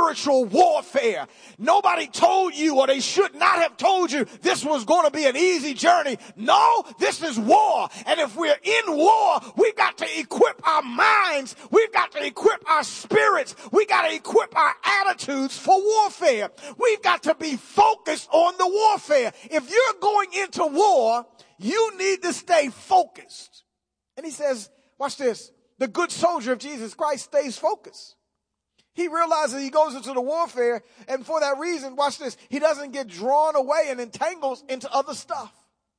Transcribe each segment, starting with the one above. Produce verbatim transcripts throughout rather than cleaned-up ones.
spiritual warfare. Nobody told you, or they should not have told you, this was going to be an easy journey. No, this is war. And if we're in war, we've got to equip our minds. We've got to equip our spirits. We got to equip our attitudes for warfare. We've got to be focused on the warfare. If you're going into war, you need to stay focused. And he says, watch this. The good soldier of Jesus Christ stays focused. He realizes he goes into the warfare, and for that reason, watch this, he doesn't get drawn away and entangles into other stuff.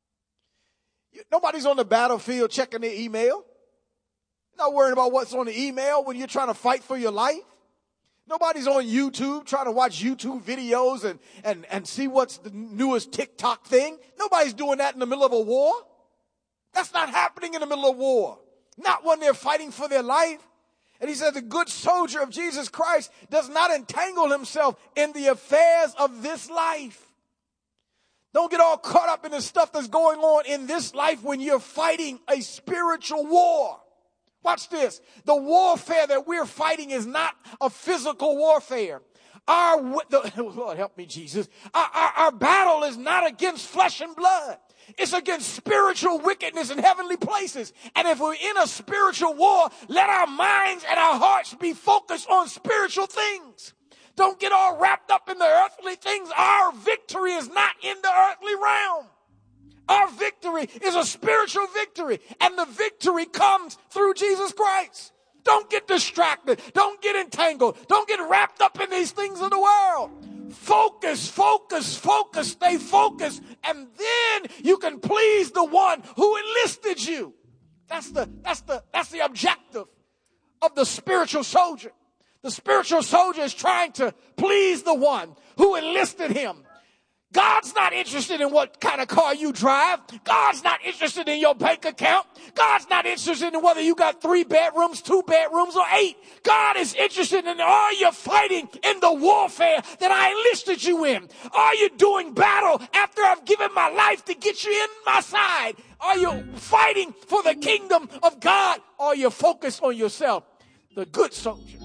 Nobody's on the battlefield checking their email. Not worrying about what's on the email when you're trying to fight for your life. Nobody's on YouTube trying to watch YouTube videos and, and, and see what's the newest TikTok thing. Nobody's doing that in the middle of a war. That's not happening in the middle of war. Not when they're fighting for their life. And he said the good soldier of Jesus Christ does not entangle himself in the affairs of this life. Don't get all caught up in the stuff that's going on in this life when you're fighting a spiritual war. Watch this. The warfare that we're fighting is not a physical warfare. Our, the, Lord help me, Jesus. Our, our, our battle is not against flesh and blood. It's against spiritual wickedness in heavenly places. And if we're in a spiritual war, let our minds and our hearts be focused on spiritual things. Don't get all wrapped up in the earthly things. Our victory is not in the earthly realm. Our victory is a spiritual victory, and the victory comes through Jesus Christ. Don't get distracted. Don't get entangled. Don't get wrapped up in these things of the world. Focus, focus, focus, stay focused, and then you can please the one who enlisted you. That's the, that's the, that's the objective of the spiritual soldier. The spiritual soldier is trying to please the one who enlisted him. God's not interested in what kind of car you drive. God's not interested in your bank account. God's not interested in whether you got three bedrooms, two bedrooms, or eight. God is interested in, are you fighting in the warfare that I enlisted you in? Are you doing battle after I've given my life to get you in my side? Are you fighting for the kingdom of God? Or are you focused on yourself? The good soldier.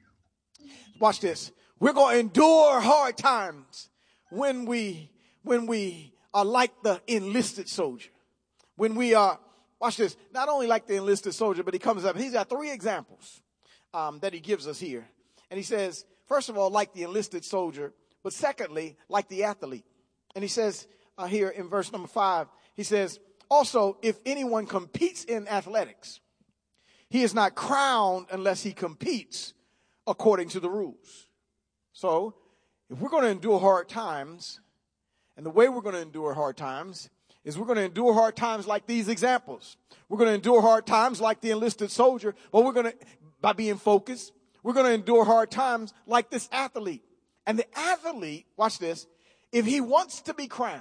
Watch this. We're going to endure hard times. When we, when we are like the enlisted soldier, when we are, watch this, not only like the enlisted soldier, but he comes up, he's got three examples um, that he gives us here. And he says, first of all, like the enlisted soldier, but secondly, like the athlete. And he says uh, here in verse number five, he says, also, if anyone competes in athletics, he is not crowned unless he competes according to the rules. So, if we're going to endure hard times, and the way we're going to endure hard times is we're going to endure hard times like these examples. We're going to endure hard times like the enlisted soldier, but we're going to, by being focused, we're going to endure hard times like this athlete. And the athlete, watch this, if he wants to be crowned,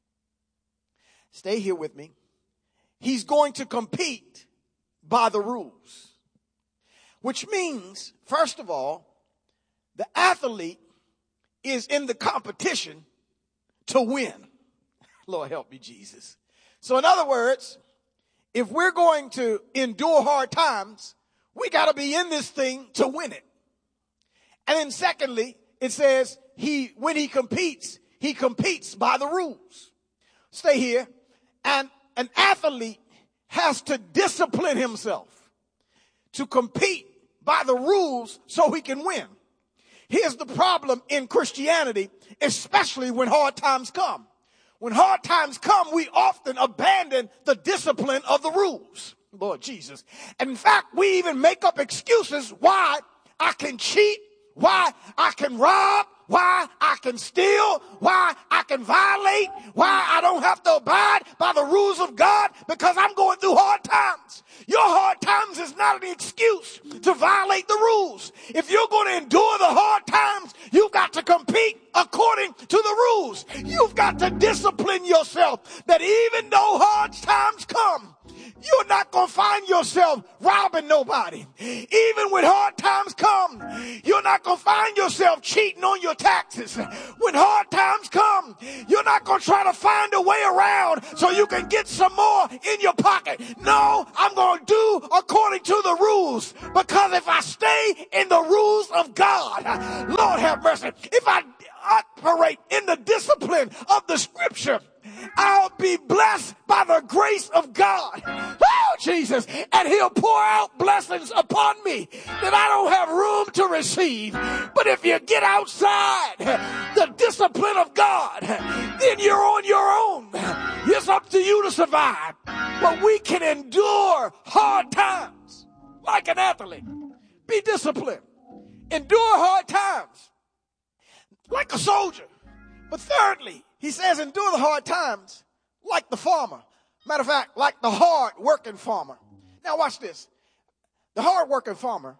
stay here with me, he's going to compete by the rules. Which means, first of all, the athlete is in the competition to win. Lord help me, Jesus. So in other words, if we're going to endure hard times, we got to be in this thing to win it. And then secondly, it says he, when he competes, he competes by the rules. Stay here. And an athlete has to discipline himself to compete by the rules so he can win. Here's the problem in Christianity, especially when hard times come. When hard times come, we often abandon the discipline of the rules. Lord Jesus. And in fact, we even make up excuses why I can cheat, why I can rob, why I can steal, why I can violate, why I don't have to abide by the rules of God, because I'm going through hard times. Your hard times is not an excuse to violate the rules. If you're going to endure the hard times, you've got to compete according to the rules. You've got to discipline yourself that even though hard times come, you You're not going to find yourself robbing nobody. Even when hard times come, you're not going to find yourself cheating on your taxes. When hard times come, you're not going to try to find a way around so you can get some more in your pocket. No, I'm going to do according to the rules, because if I stay in the rules of God, Lord have mercy, if I operate in the discipline of the scripture, I'll be blessed by the grace of God. Oh, Jesus. And he'll pour out blessings upon me that I don't have room to receive. But if you get outside the discipline of God, then you're on your own. It's up to you to survive. But we can endure hard times like an athlete. Be disciplined. Endure hard times like a soldier. But thirdly, he says endure the hard times like the farmer. Matter of fact, like the hard working farmer. Now watch this. The hard working farmer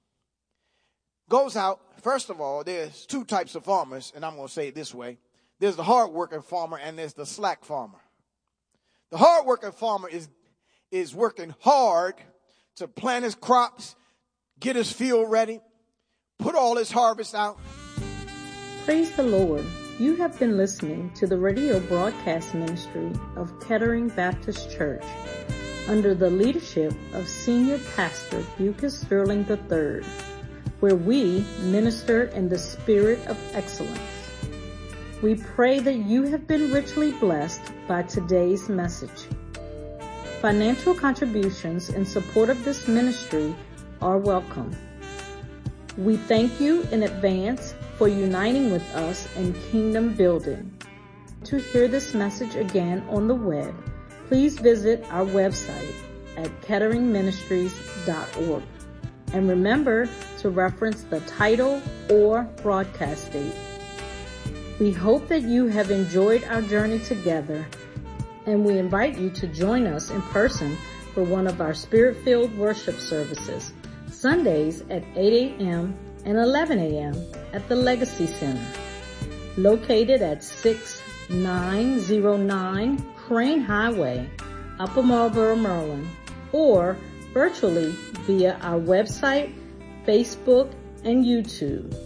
goes out. First of all, there's two types of farmers, and I'm going to say it this way. There's the hard working farmer and there's the slack farmer. The hard working farmer is, is working hard to plant his crops, get his field ready, put all his harvest out. Praise the Lord. You have been listening to the radio broadcast ministry of Kettering Baptist Church under the leadership of Senior Pastor Bucus Sterling the third, where we minister in the spirit of excellence. We pray that you have been richly blessed by today's message. Financial contributions in support of this ministry are welcome. We thank you in advance for uniting with us in kingdom building. To hear this message again on the web, please visit our website at kettering ministries dot org. And remember to reference the title or broadcast date. We hope that you have enjoyed our journey together, and we invite you to join us in person for one of our spirit-filled worship services, Sundays at eight a.m. and eleven a.m. at the Legacy Center, located at six nine zero nine Crane Highway, Upper Marlboro, Maryland, or virtually via our website, Facebook, and YouTube.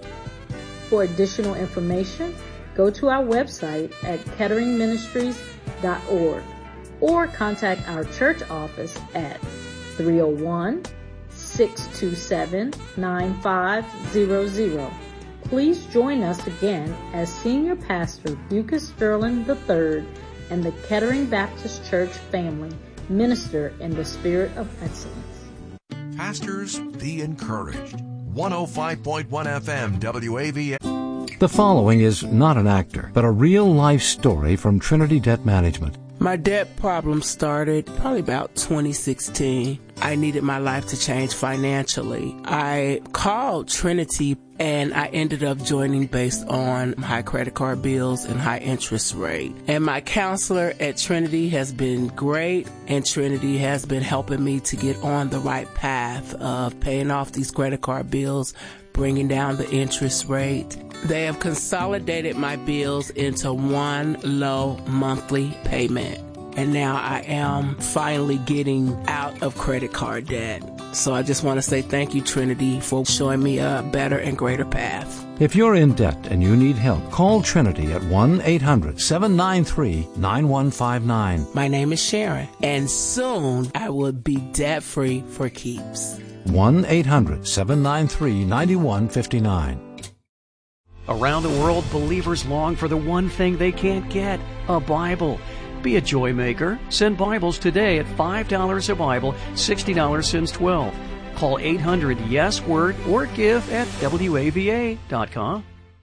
For additional information, go to our website at kettering ministries dot org or contact our church office at three oh one, six two seven, nine five zero zero. Please join us again as Senior Pastor Bucus Sterling the third and the Kettering Baptist Church family minister in the spirit of excellence. Pastors, be encouraged. one oh five point one F M W A V A. The following is not an actor, but a real-life story from Trinity Debt Management. My debt problem started probably about twenty sixteen. I needed my life to change financially. I called Trinity and I ended up joining based on high credit card bills and high interest rate. And my counselor at Trinity has been great, and Trinity has been helping me to get on the right path of paying off these credit card bills, bringing down the interest rate. They have consolidated my bills into one low monthly payment. And now I am finally getting out of credit card debt. So I just want to say thank you, Trinity, for showing me a better and greater path. If you're in debt and you need help, call Trinity at one eight hundred seven nine three nine one five nine. My name is Sharon, and soon I will be debt-free for keeps. one eight hundred seven nine three nine one five nine. Around the world, believers long for the one thing they can't get, a Bible. Be a joy maker. Send Bibles today at five dollars a Bible, sixty dollars since twelve. Call eight hundred yes word or give at W A V A dot com.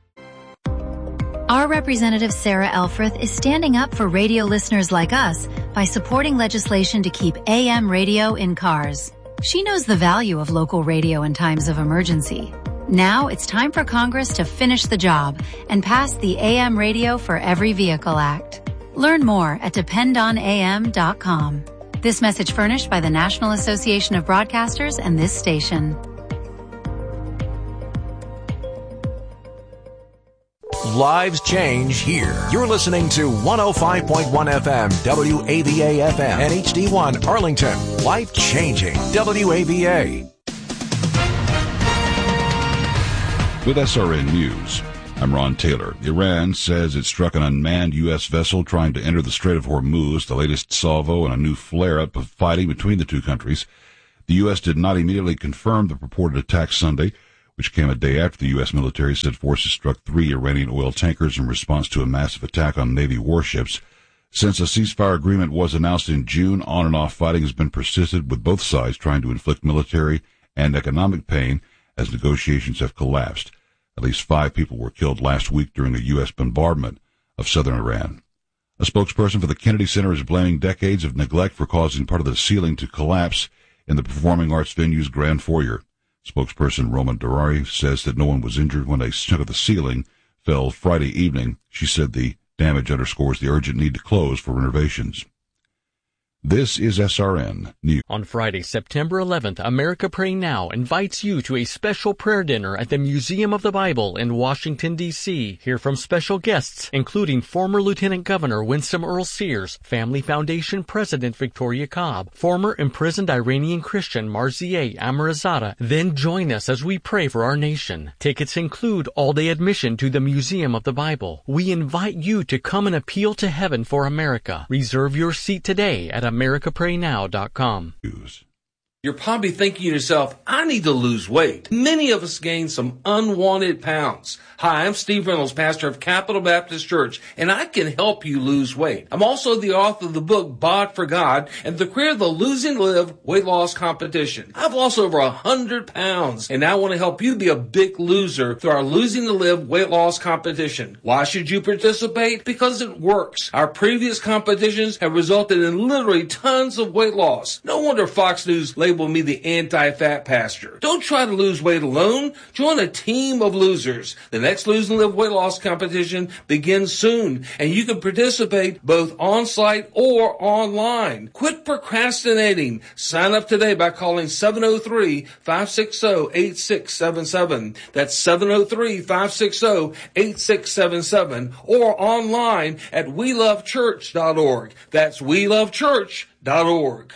Our Representative Sarah Elfreth is standing up for radio listeners like us by supporting legislation to keep A M radio in cars. She knows the value of local radio in times of emergency. Now it's time for Congress to finish the job and pass the A M Radio for Every Vehicle Act. Learn more at depend on A M dot com. This message furnished by the National Association of Broadcasters and this station. Lives change here. You're listening to one oh five point one F M, W A V A F M, and H D one Arlington. Life changing. W A V A. With S R N News, I'm Ron Taylor. Iran says it struck an unmanned U S vessel trying to enter the Strait of Hormuz, the latest salvo in a new flare-up of fighting between the two countries. The U S did not immediately confirm the purported attack Sunday, which came a day after the U S military said forces struck three Iranian oil tankers in response to a massive attack on Navy warships. Since a ceasefire agreement was announced in June, on and off fighting has been persisted, with both sides trying to inflict military and economic pain as negotiations have collapsed. At least five people were killed last week during a U S bombardment of southern Iran. A spokesperson for the Kennedy Center is blaming decades of neglect for causing part of the ceiling to collapse in the performing arts venue's grand foyer. Spokesperson Roman Durari says that no one was injured when a chunk of the ceiling fell Friday evening. She said the damage underscores the urgent need to close for renovations. This is S R N News. On Friday, September eleventh, America Pray Now invites you to a special prayer dinner at the Museum of the Bible in Washington, D C Hear from special guests, including former Lieutenant Governor Winsome Earl Sears, Family Foundation President Victoria Cobb, former imprisoned Iranian Christian Marzieh Amirzadeh. Then join us as we pray for our nation. Tickets include all-day admission to the Museum of the Bible. We invite you to come and appeal to heaven for America. Reserve your seat today at america pray now dot com. You're probably thinking to yourself, I need to lose weight. Many of us gain some unwanted pounds. Hi, I'm Steve Reynolds, pastor of Capital Baptist Church, and I can help you lose weight. I'm also the author of the book, Bod for God, and the creator of the Losing to Live weight loss competition. I've lost over one hundred pounds, and I want to help you be a big loser through our Losing to Live weight loss competition. Why should you participate? Because it works. Our previous competitions have resulted in literally tons of weight loss. No wonder Fox News labeled me the anti-fat pastor. Don't try to lose weight alone. Join a team of losers. The next Lose and Live weight loss competition begins soon, and you can participate both on-site or online. Quit procrastinating. Sign up today by calling seven oh three, five six zero, eight six seven seven. That's seven oh three, five six zero, eight six seven seven, or online at we love church dot org. That's we love church dot org.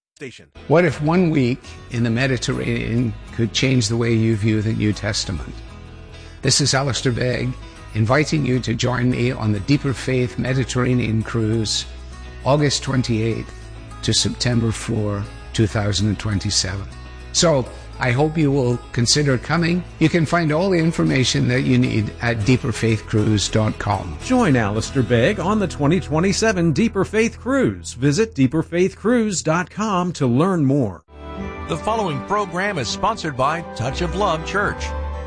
What if one week in the Mediterranean could change the way you view the New Testament? This is Alistair Begg, inviting you to join me on the Deeper Faith Mediterranean Cruise, August twenty-eighth to September fourth, two thousand twenty-seven. So, I hope you will consider coming. You can find all the information that you need at deeper faith cruise dot com. Join Alistair Begg on the twenty twenty-seven Deeper Faith Cruise. Visit deeper faith cruise dot com to learn more. The following program is sponsored by Touch of Love Church.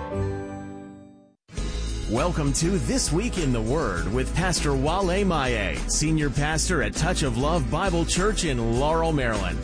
Welcome to This Week in the Word with Pastor Wale Maye, Senior Pastor at Touch of Love Bible Church in Laurel, Maryland.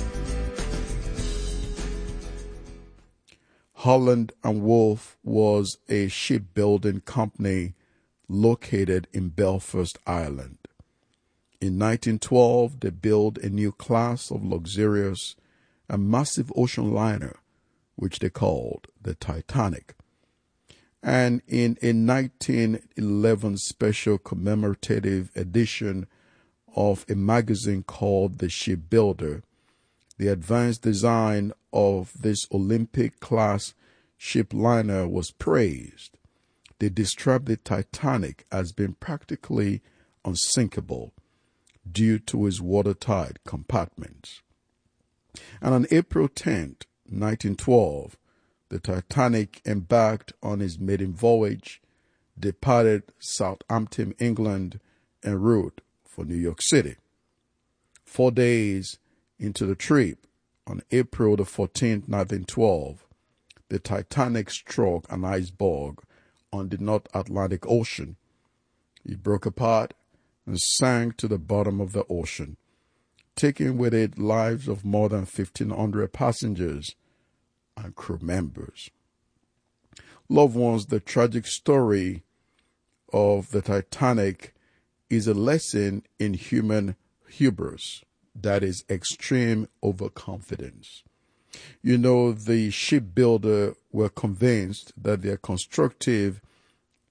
Holland and Wolff was a shipbuilding company located in Belfast, Ireland. In nineteen twelve, they built a new class of luxurious and massive ocean liner, which they called the Titanic. And in a nineteen eleven special commemorative edition of a magazine called The Shipbuilder, the advanced design of this Olympic-class ship liner was praised. They described the Titanic as being practically unsinkable due to its watertight compartments. And on April tenth, nineteen twelve, the Titanic embarked on its maiden voyage, departed Southampton, England, en route for New York City. Four days into the trip, on April the fourteenth, nineteen twelve, the Titanic struck an iceberg on the North Atlantic Ocean. It broke apart and sank to the bottom of the ocean, taking with it lives of more than fifteen hundred passengers and crew members. Loved ones, the tragic story of the Titanic is a lesson in human hubris, that is extreme overconfidence. You know, the shipbuilder were convinced that their constructive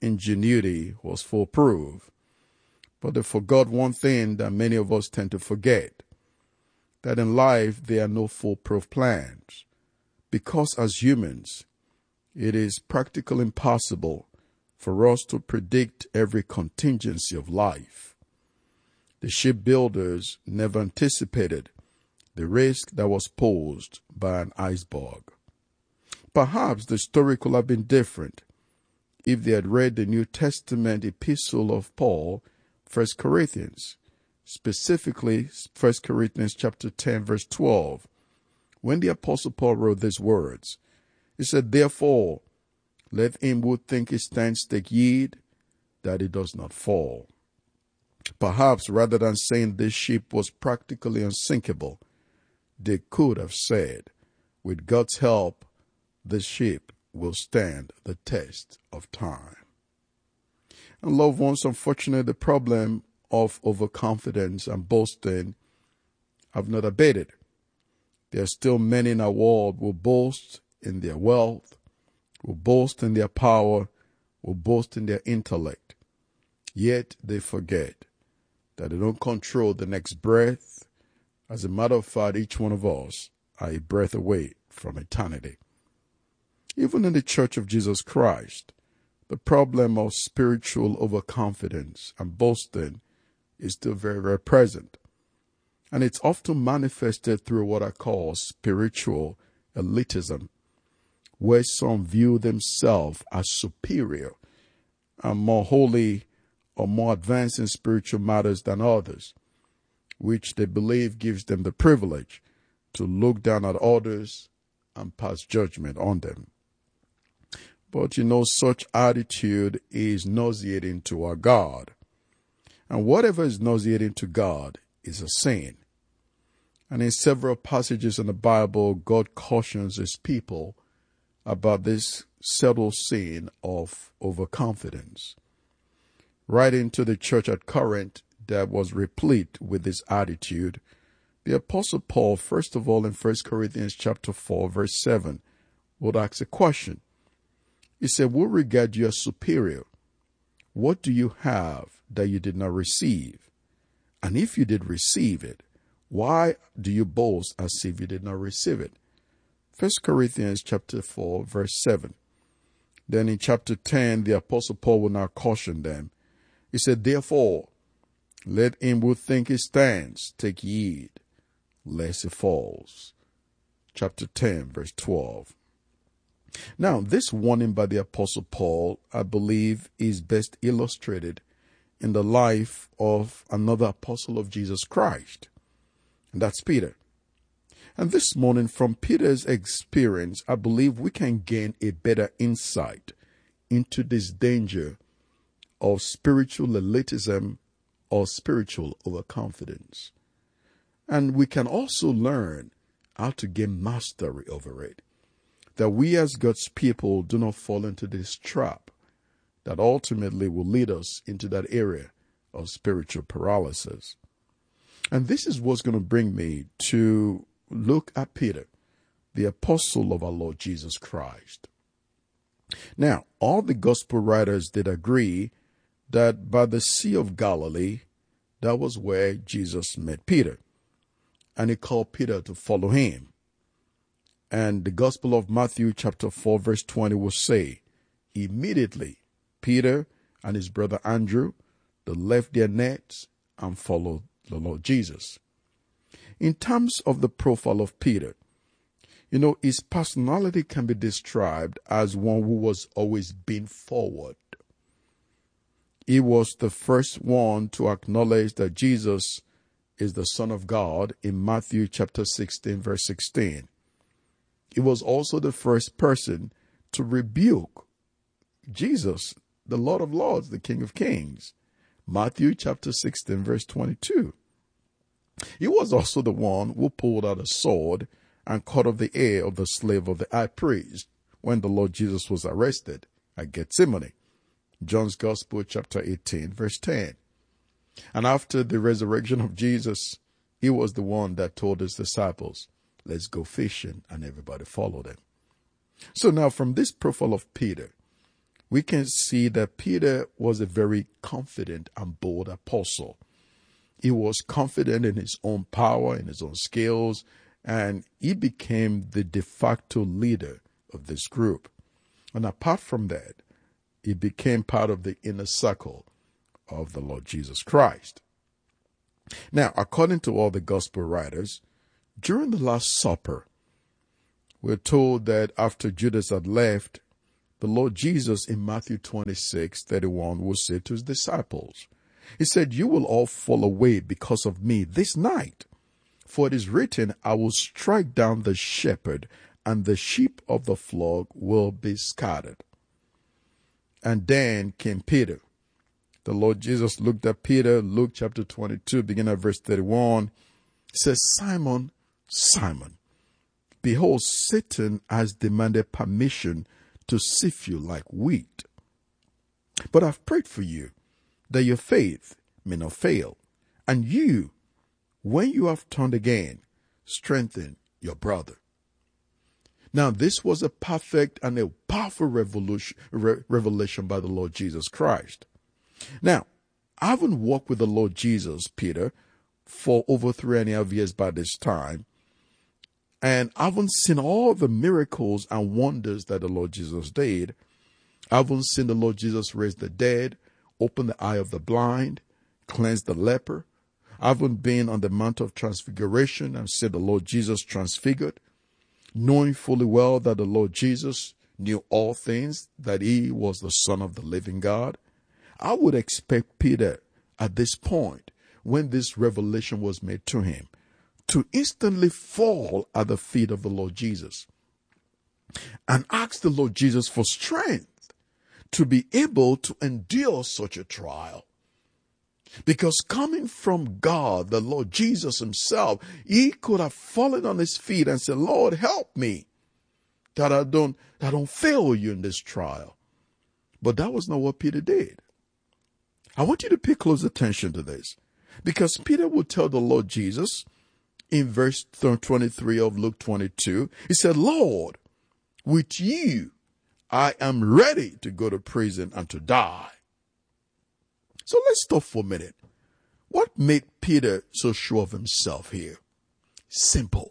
ingenuity was foolproof. But they forgot one thing that many of us tend to forget, that in life there are no foolproof plans. Because as humans, it is practically impossible for us to predict every contingency of life. The shipbuilders never anticipated the risk that was posed by an iceberg. Perhaps the story could have been different if they had read the New Testament epistle of Paul, First Corinthians, specifically First Corinthians chapter ten, verse twelve. When the Apostle Paul wrote these words, he said, "Therefore, let him who think he stands take heed that he does not fall." Perhaps rather than saying this ship was practically unsinkable, they could have said, with God's help, this ship will stand the test of time. And loved ones, unfortunately, the problem of overconfidence and boasting have not abated. There are still many in our world who boast in their wealth, will boast in their power, will boast in their intellect. Yet they forget that they don't control the next breath. As a matter of fact, each one of us are a breath away from eternity. Even in the Church of Jesus Christ, the problem of spiritual overconfidence and boasting is still very, very present. And it's often manifested through what I call spiritual elitism, where some view themselves as superior and more holy or more advanced in spiritual matters than others, which they believe gives them the privilege to look down at others and pass judgment on them. But you know, such attitude is nauseating to our God. And whatever is nauseating to God is a sin. And in several passages in the Bible, God cautions his people about this subtle sin of overconfidence. Writing to the church at Corinth that was replete with this attitude, the Apostle Paul, first of all in First Corinthians chapter four, verse seven, would ask a question. He said, "We regard you as superior. What do you have that you did not receive? And if you did receive it, why do you boast as if you did not receive it?" First Corinthians chapter four, verse seven. Then in chapter ten, the Apostle Paul will now caution them. He said, "Therefore, let him who think he stands take heed, lest he falls." Chapter ten, verse twelve. Now, this warning by the Apostle Paul, I believe, is best illustrated in the life of another apostle of Jesus Christ, and that's Peter. And this morning, from Peter's experience, I believe we can gain a better insight into this danger of spiritual elitism or spiritual overconfidence. And we can also learn how to gain mastery over it, that we as God's people do not fall into this trap that ultimately will lead us into that area of spiritual paralysis. And this is what's going to bring me to look at Peter, the apostle of our Lord Jesus Christ. Now, all the gospel writers did agree that by the Sea of Galilee, that was where Jesus met Peter. And he called Peter to follow him. And the Gospel of Matthew chapter four, verse twenty will say, immediately Peter and his brother Andrew, they left their nets and followed the Lord Jesus. In terms of the profile of Peter, you know, his personality can be described as one who was always being forward. He was the first one to acknowledge that Jesus is the Son of God in Matthew chapter sixteen, verse sixteen. He was also the first person to rebuke Jesus, the Lord of Lords, the King of Kings. Matthew chapter sixteen, verse twenty-two. He was also the one who pulled out a sword and cut off the ear of the slave of the high priest when the Lord Jesus was arrested at Gethsemane. John's Gospel chapter eighteen, verse ten. And after the resurrection of Jesus, he was the one that told his disciples, let's go fishing, and everybody followed him. So now from this profile of Peter, we can see that Peter was a very confident and bold apostle. He was confident in his own power, in his own skills, and he became the de facto leader of this group. And apart from that, he became part of the inner circle of the Lord Jesus Christ. Now, according to all the gospel writers, during the Last Supper, we're told that after Judas had left, the Lord Jesus in Matthew twenty-six thirty-one will say to his disciples, he said, "You will all fall away because of me this night. For it is written, I will strike down the shepherd, and the sheep of the flock will be scattered." And then came Peter. The Lord Jesus looked at Peter, Luke chapter twenty-two, beginning at verse thirty-one, says, "Simon, Simon, behold, Satan has demanded permission to sift you like wheat. But I've prayed for you, that your faith may not fail. And you, when you have turned again, strengthen your brother." Now, this was a perfect and a powerful revolution, re- revelation by the Lord Jesus Christ. Now, I haven't walked with the Lord Jesus, Peter, for over three and a half years by this time, and I haven't seen all the miracles and wonders that the Lord Jesus did. I haven't seen the Lord Jesus raise the dead, open the eye of the blind, cleanse the leper. I haven't been on the Mount of Transfiguration and seen the Lord Jesus transfigured, knowing fully well that the Lord Jesus knew all things, that he was the Son of the living God. I would expect Peter at this point, when this revelation was made to him, to instantly fall at the feet of the Lord Jesus and ask the Lord Jesus for strength to be able to endure such a trial. Because coming from God, the Lord Jesus himself, he could have fallen on his feet and said, "Lord, help me that I don't, that I don't fail you in this trial." But that was not what Peter did. I want you to pay close attention to this, because Peter will tell the Lord Jesus in verse twenty-three of Luke twenty-two, he said, "Lord, with you I am ready to go to prison and to die." So let's stop for a minute. What made Peter so sure of himself here? Simple.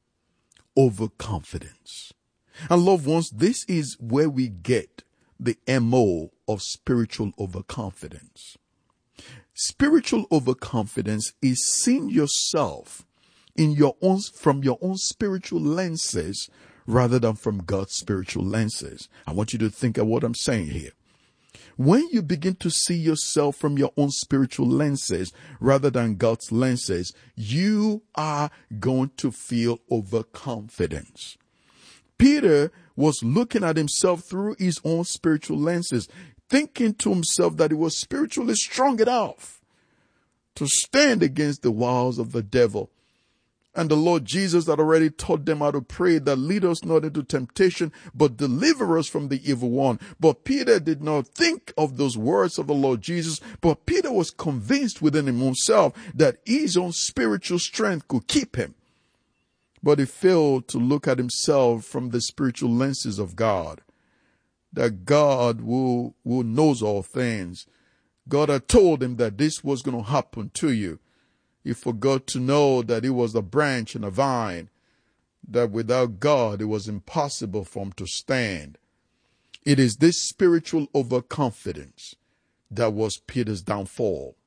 Overconfidence. And loved ones, this is where we get the M O of spiritual overconfidence. Spiritual overconfidence is seeing yourself in your own, from your own spiritual lenses rather than from God's spiritual lenses. I want you to think of what I'm saying here. When you begin to see yourself from your own spiritual lenses rather than God's lenses, you are going to feel overconfidence. Peter was looking at himself through his own spiritual lenses, thinking to himself that he was spiritually strong enough to stand against the wiles of the devil. And the Lord Jesus had already taught them how to pray, that lead us not into temptation, but deliver us from the evil one. But Peter did not think of those words of the Lord Jesus, but Peter was convinced within himself that his own spiritual strength could keep him. But he failed to look at himself from the spiritual lenses of God, that God who, who knows all things. God had told him that this was going to happen to you. He forgot to know that he was a branch and a vine, that without God it was impossible for him to stand. It is this spiritual overconfidence that was Peter's downfall.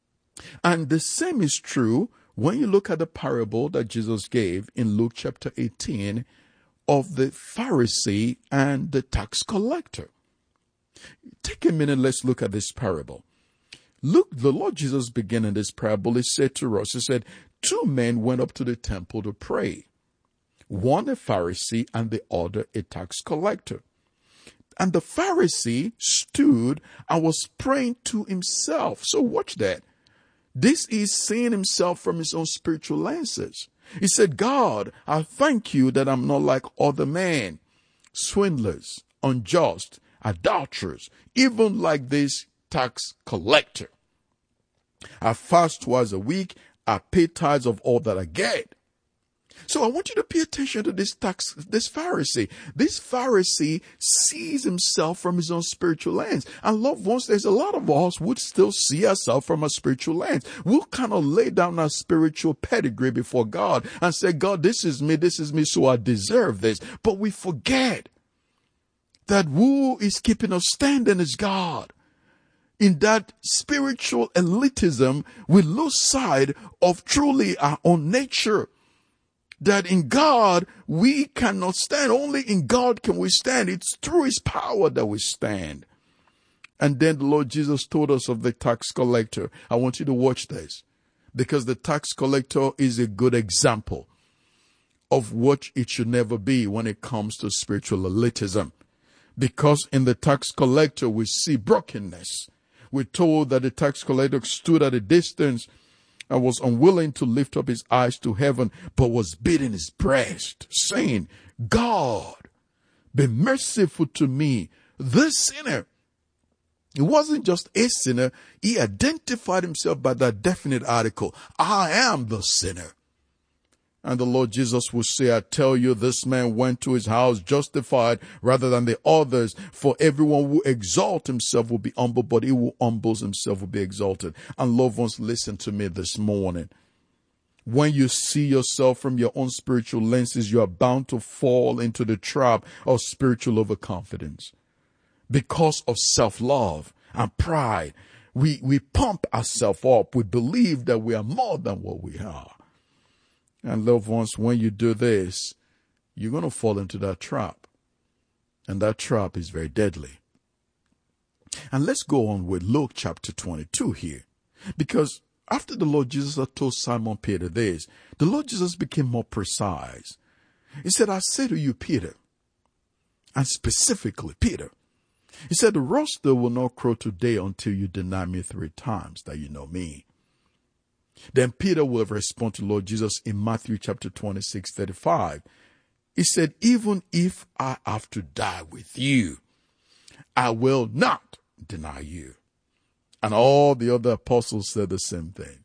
And the same is true when you look at the parable that Jesus gave in Luke chapter eighteen of the Pharisee and the tax collector. Take a minute, let's look at this parable. Look, the Lord Jesus began in this parable. He said to us, he said, two men went up to the temple to pray. One a Pharisee and the other a tax collector. And the Pharisee stood and was praying to himself. So watch that. This is seeing himself from his own spiritual lenses. He said, "God, I thank you that I'm not like other men, swindlers, unjust, adulterers, even like this tax collector. I fast twice a week. I pay tithes of all that I get." So I want you to pay attention to this tax, this Pharisee. This Pharisee sees himself from his own spiritual lens. And loved ones, there's a lot of us would still see ourselves from a spiritual lens. We'll kind of lay down our spiritual pedigree before God and say, God, this is me, this is me, so I deserve this. But we forget that who is keeping us standing is God. In that spiritual elitism, we lose sight of truly our own nature. That in God, we cannot stand. Only in God can we stand. It's through his power that we stand. And then the Lord Jesus told us of the tax collector. I want you to watch this, because the tax collector is a good example of what it should never be when it comes to spiritual elitism. Because in the tax collector, we see brokenness. We're told that the tax collector stood at a distance and was unwilling to lift up his eyes to heaven, but was beating his breast, saying, God, be merciful to me, the sinner. He wasn't just a sinner. He identified himself by that definite article. I am the sinner. And the Lord Jesus will say, I tell you, this man went to his house justified rather than the others. For everyone who exalts himself will be humble, but he who humbles himself will be exalted. And loved ones, listen to me this morning. When you see yourself from your own spiritual lenses, you are bound to fall into the trap of spiritual overconfidence. Because of self-love and pride, we, we pump ourselves up. We believe that we are more than what we are. And loved ones, when you do this, you're going to fall into that trap. And that trap is very deadly. And let's go on with Luke chapter twenty-two here. Because after the Lord Jesus had told Simon Peter this, the Lord Jesus became more precise. He said, I say to you, Peter, and specifically Peter, he said, the rooster will not crow today until you deny me three times that you know me. Then Peter will respond to Lord Jesus in Matthew chapter twenty-six, thirty-five. He said, even if I have to die with you, I will not deny you. And all the other apostles said the same thing.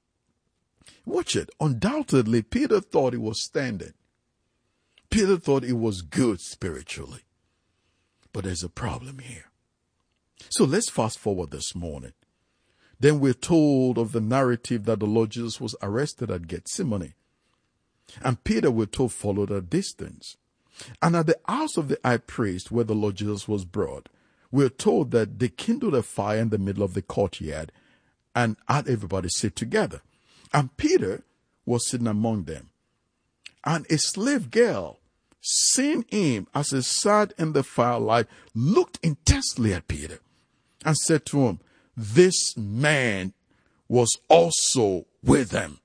Watch it. Undoubtedly, Peter thought he was standing. Peter thought he was good spiritually. But there's a problem here. So let's fast forward this morning. Then we're told of the narrative that the Lord Jesus was arrested at Gethsemane. And Peter, we're told, followed at a distance. And at the house of the high priest where the Lord Jesus was brought, we're told that they kindled a fire in the middle of the courtyard and had everybody sit together. And Peter was sitting among them. And a slave girl, seeing him as he sat in the firelight, looked intensely at Peter and said to him, this man was also with them.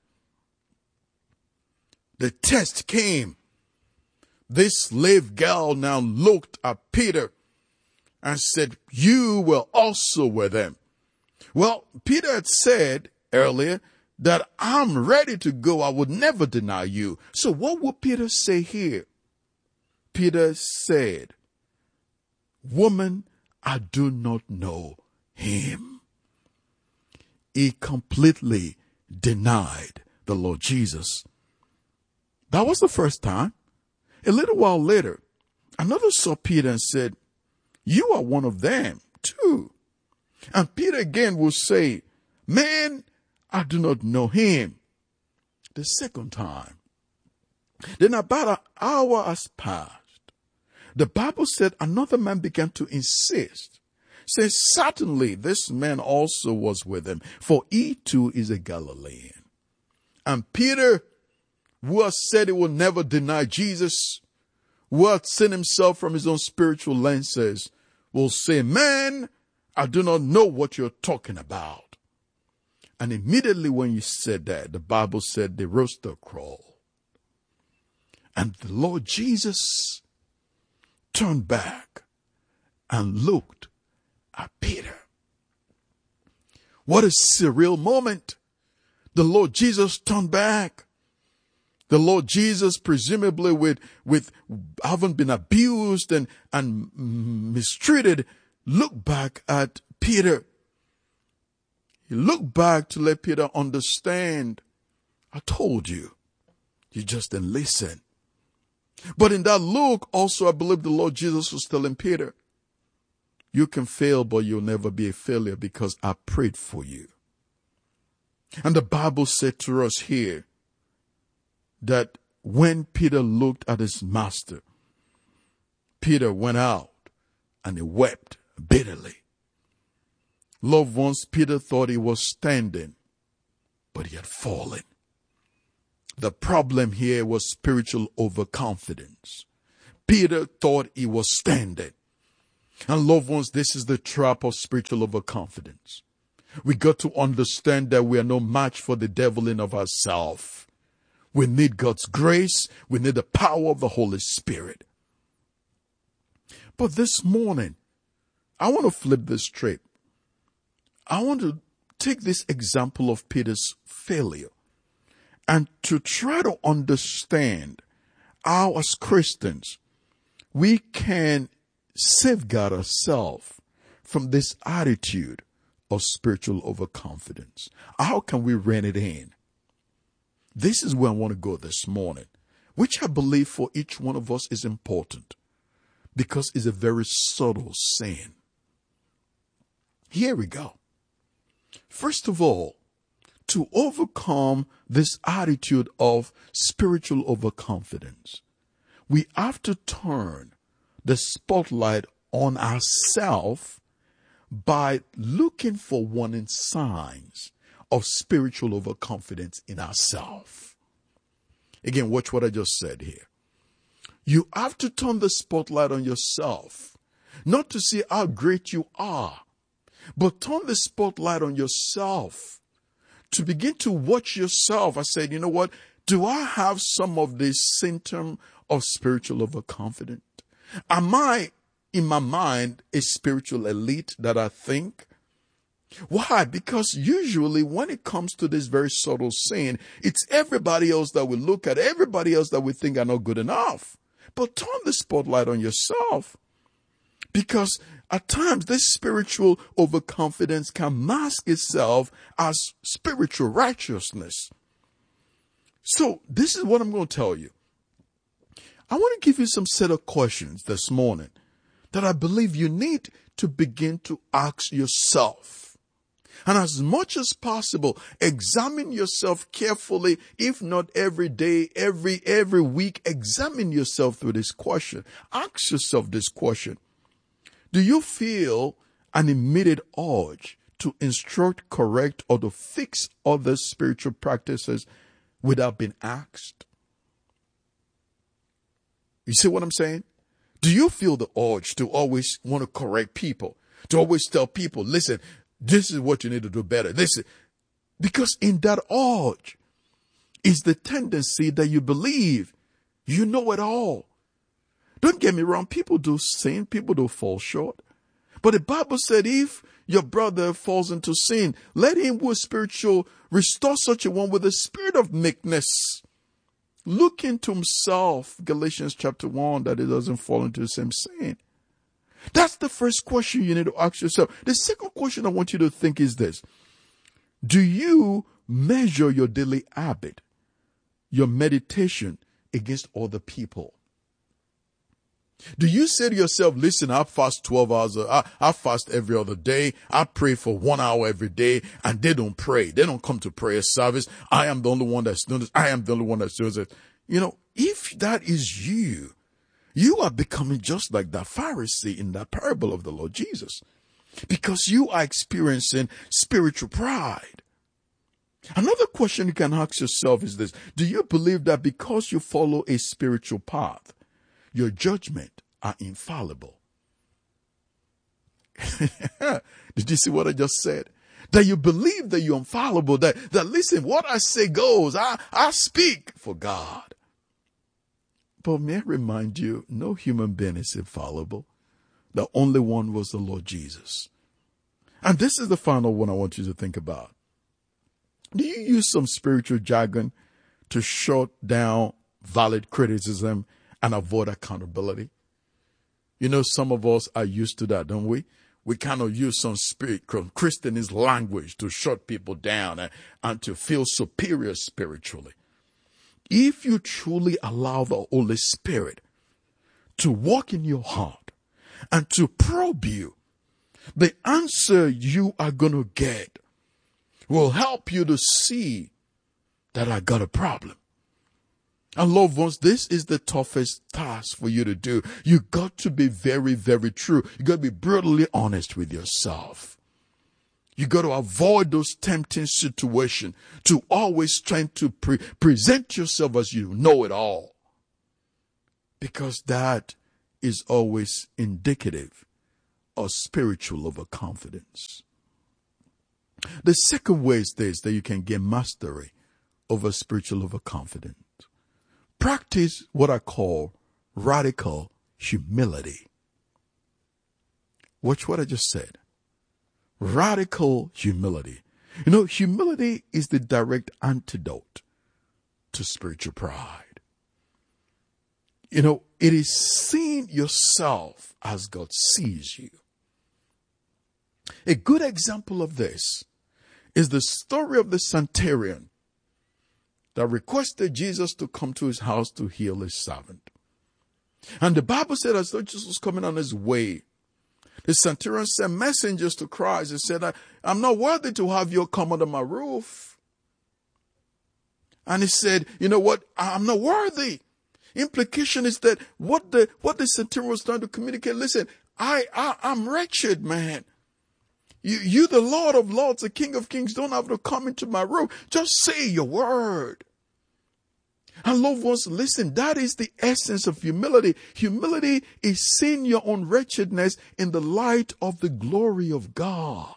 The test came. This slave girl now looked at Peter and said, you were also with them. Well, Peter had said earlier that I'm ready to go. I would never deny you. So what would Peter say here? Peter said, woman, I do not know him. He completely denied the Lord Jesus. That was the first time. A little while later, another saw Peter and said, you are one of them too. And Peter again will say, man, I do not know him. The second time. Then about an hour has passed. The Bible said another man began to insist. Says, certainly this man also was with him, for he too is a Galilean. And Peter, who has said he will never deny Jesus, who has seen himself from his own spiritual lenses, will say, man, I do not know what you're talking about. And immediately when you said that, the Bible said the rooster crowed. And the Lord Jesus turned back and looked at Peter. What a surreal moment. The Lord Jesus turned back. The Lord Jesus, presumably with, with having been abused and, and mistreated, looked back at Peter. He looked back to let Peter understand, I told you, You just didn't listen. But in that look, also, I believe the Lord Jesus was telling Peter, you can fail, but you'll never be a failure because I prayed for you. And the Bible said to us here that when Peter looked at his master, Peter went out and he wept bitterly. Loved ones, Peter thought he was standing, but he had fallen. The problem here was spiritual overconfidence. Peter thought he was standing. And loved ones, this is the trap of spiritual overconfidence. We got to understand that we are no match for the devil in of ourselves. We need God's grace. We need the power of the Holy Spirit. But this morning, I want to flip this trip. I want to take this example of Peter's failure and to try to understand how, as Christians, we can safeguard ourselves from this attitude of spiritual overconfidence. How can we rein it in? This is where I want to go this morning, which I believe for each one of us is important because it's a very subtle sin. Here we go. First of all, to overcome this attitude of spiritual overconfidence, we have to turn the spotlight on ourselves by looking for warning signs of spiritual overconfidence in ourselves. Again, watch what I just said here. You have to turn the spotlight on yourself, not to see how great you are, but turn the spotlight on yourself to begin to watch yourself. I said, you know what? Do I have some of this symptom of spiritual overconfidence? Am I, in my mind, a spiritual elite that I think? Why? Because usually when it comes to this very subtle sin, it's everybody else that we look at, everybody else that we think are not good enough. But turn the spotlight on yourself. Because at times this spiritual overconfidence can mask itself as spiritual righteousness. So this is what I'm going to tell you. I want to give you some set of questions this morning that I believe you need to begin to ask yourself. And as much as possible, examine yourself carefully, if not every day, every, every week, examine yourself through this question. Ask yourself this question. Do you feel an immediate urge to instruct, correct, or to fix other spiritual practices without being asked? You see what I'm saying? Do you feel the urge to always want to correct people, to always tell people, listen, this is what you need to do better? This is, because in that urge is the tendency that you believe you know it all. Don't get me wrong. People do sin. People do fall short. But the Bible said if your brother falls into sin, let him who is spiritual restore such a one with a spirit of meekness. Look into himself, Galatians chapter one, that he doesn't fall into the same sin. That's the first question you need to ask yourself. The second question I want you to think is this. Do you measure your daily habit, your meditation against other people? Do you say to yourself, listen, I fast twelve hours, I, I fast every other day, I pray for one hour every day, and they don't pray. They don't come to prayer service. I am the only one that's doing this. I am the only one that's doing it. You know, if that is you, you are becoming just like that Pharisee in that parable of the Lord Jesus, because you are experiencing spiritual pride. Another question you can ask yourself is this. Do you believe that because you follow a spiritual path, your judgment are infallible? Did you see what I just said? That you believe that you're infallible, that, that listen, what I say goes. I, I speak for God. But may I remind you, no human being is infallible. The only one was the Lord Jesus. And this is the final one I want you to think about. Do you use some spiritual jargon to shut down valid criticism and avoid accountability? You know, some of us are used to that, don't we? We kind of use some spirit, Christianese language to shut people down and, and to feel superior spiritually. if you truly allow the Holy Spirit to walk in your heart and to probe you, the answer you are going to get will help you to see that I got a problem. And loved ones, this is the toughest task for you to do. You got to be very, very true. You got to be brutally honest with yourself. You got to avoid those tempting situations to always trying to pre- present yourself as you know it all. Because that is always indicative of spiritual overconfidence. The second way is this, that you can get mastery over spiritual overconfidence. Practice what I call radical humility. Watch what I just said. Radical humility. You know, humility is the direct antidote to spiritual pride. You know, it is seeing yourself as God sees you. A good example of this is the story of the centurion that requested Jesus to come to his house to heal his servant. And the Bible said as though Jesus was coming on his way, the centurion sent messengers to Christ and said, I'm not worthy to have you come under my roof. And he said, you know what? I'm not worthy. Implication is that what the what the centurion was trying to communicate, listen, I, I I'm wretched, man. You you the Lord of Lords, the King of Kings, don't have to come into my room. Just say your word. And loved ones, listen, that is the essence of humility. Humility is seeing your own wretchedness in the light of the glory of God.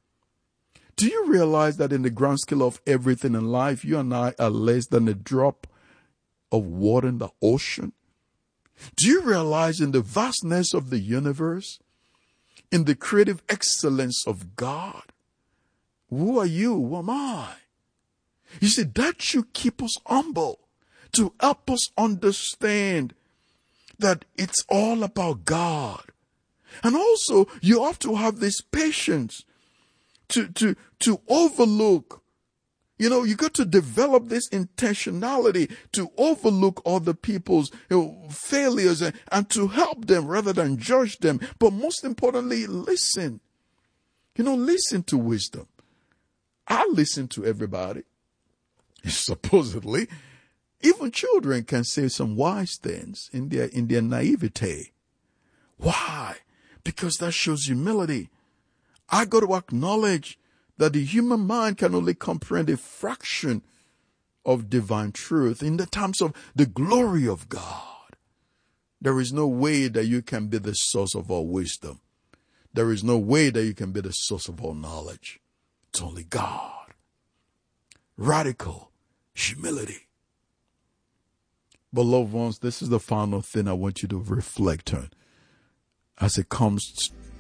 Do you realize that in the grand scale of everything in life, you and I are less than a drop of water in the ocean? Do you realize in the vastness of the universe, in the creative excellence of God, who are you? Who am I? You see, that should keep us humble, to help us understand that it's all about God. And also, you have to have this patience to, to, to overlook. You know, you got to develop this intentionality to overlook other people's you know, failures and, and to help them rather than judge them. But most importantly, listen. You know, listen to wisdom. I listen to everybody. Supposedly, even children can say some wise things in their, in their naivete. Why? Because that shows humility. I got to acknowledge that the human mind can only comprehend a fraction of divine truth in the terms of the glory of God. There is no way that you can be the source of all wisdom. There is no way that you can be the source of all knowledge. It's only God. Radical humility. But loved ones, this is the final thing I want you to reflect on as it comes